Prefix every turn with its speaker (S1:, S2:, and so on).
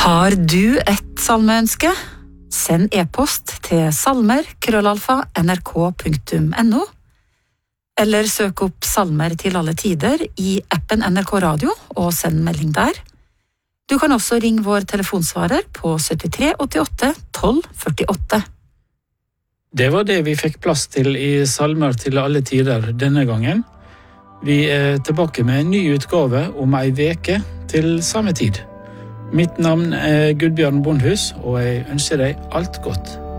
S1: Har du et salmeønske? Send e-post til salmer@nrk.no, eller søk opp Salmer til alle tider i appen NRK Radio og send melding der. Du kan også ringe vår telefonsvarer på 73 88 12 48.
S2: Det var det vi fikk plass til i Salmer til alle tider denne gangen. Vi er tilbake med en ny utgave om ei veke til samme tid. Mitt navn er Gudbjørn Bondhus, og jeg ønsker deg alt godt.